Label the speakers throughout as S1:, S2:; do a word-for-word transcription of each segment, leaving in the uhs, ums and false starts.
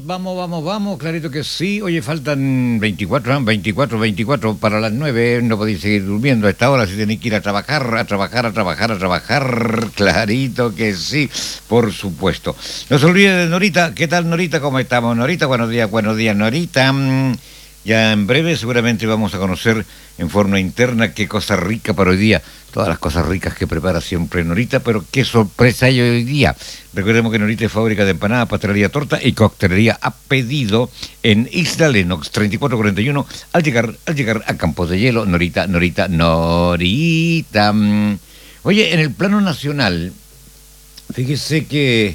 S1: vamos, vamos, vamos, clarito que sí. Oye, faltan veinticuatro, veinticuatro, veinticuatro para las nueve. No podéis seguir durmiendo a esta hora si tenéis que ir a trabajar, a trabajar, a trabajar, a trabajar. Clarito que sí, por supuesto. No se olvide de Norita. ¿Qué tal, Norita? ¿Cómo estamos, Norita? Buenos días, buenos días, Norita. Ya en breve seguramente vamos a conocer en forma interna qué cosa rica para hoy día. Todas las cosas ricas que prepara siempre Norita, pero qué sorpresa hay hoy día. Recordemos que Norita es fábrica de empanadas, pastelería, torta y coctelería a pedido en Isla Lenox, treinta y cuatro cuarenta y uno, al llegar, al llegar a Campos de Hielo. Norita, Norita, Norita. Oye, en el plano nacional, fíjese que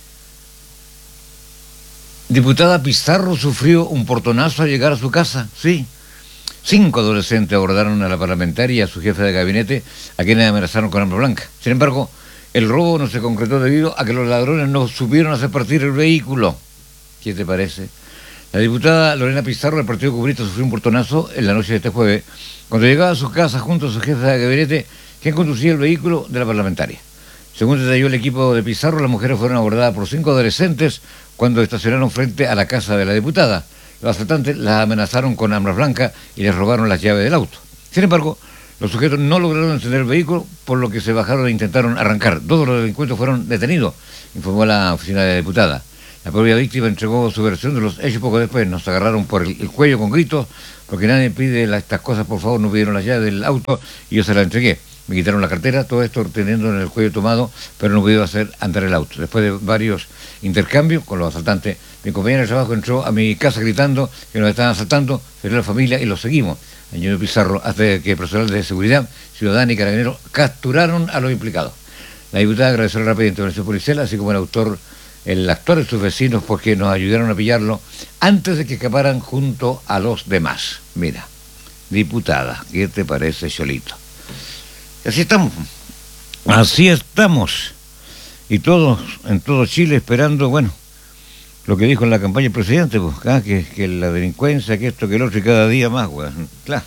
S1: diputada Pizarro sufrió un portonazo al llegar a su casa, sí. Cinco adolescentes abordaron a la parlamentaria y a su jefe de gabinete, a quienes amenazaron con arma blanca. Sin embargo, el robo no se concretó debido a que los ladrones no supieron hacer partir el vehículo. ¿Qué te parece? La diputada Lorena Pizarro del Partido Comunista sufrió un portonazo en la noche de este jueves, cuando llegaba a su casa junto a su jefe de gabinete, quien conducía el vehículo de la parlamentaria. Según detalló el equipo de Pizarro, las mujeres fueron abordadas por cinco adolescentes cuando estacionaron frente a la casa de la diputada. Los asaltantes las amenazaron con armas blancas y les robaron las llaves del auto. Sin embargo, los sujetos no lograron encender el vehículo, por lo que se bajaron e intentaron arrancar. Todos los delincuentes fueron detenidos, informó la oficina de la diputada. La propia víctima entregó su versión de los hechos poco después. Nos agarraron por el, el cuello con gritos, porque nadie pide la, estas cosas, por favor, no pidieron las llaves del auto y yo se las entregué. Me quitaron la cartera, todo esto teniendo en el cuello tomado, pero no pude hacer andar el auto. Después de varios intercambios con los asaltantes, mi compañero de trabajo entró a mi casa gritando que nos estaban asaltando, salió la familia y los seguimos. Añadió Pizarro, hasta que personal de seguridad, ciudadana y carabineros capturaron a los implicados. La diputada agradeció la rápida intervención policial, así como el autor, el actor de sus vecinos, porque nos ayudaron a pillarlo antes de que escaparan junto a los demás. Mira, diputada, ¿qué te parece, Cholito? Así estamos, así estamos, y todos, en todo Chile, esperando, bueno, lo que dijo en la campaña el presidente, pues, ¿ah? que, que la delincuencia, que esto, que el otro, y cada día más, güey, claro.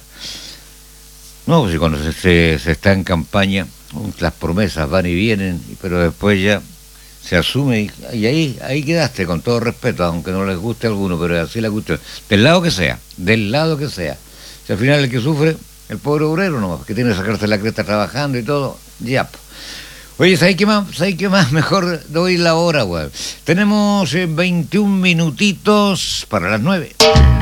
S1: No, pues cuando se, se, se está en campaña, las promesas van y vienen, pero después ya se asume, y, y ahí, ahí quedaste, con todo respeto, aunque no les guste a alguno, pero así la gusta, del lado que sea, del lado que sea. Si al final el que sufre, el pobre obrero nomás, que tiene que sacarse la cresta trabajando y todo, ya. Oye, ¿sabes qué más? ¿Sabes qué más? Mejor doy la hora, güey. Tenemos eh, veintiún minutitos para las nueve.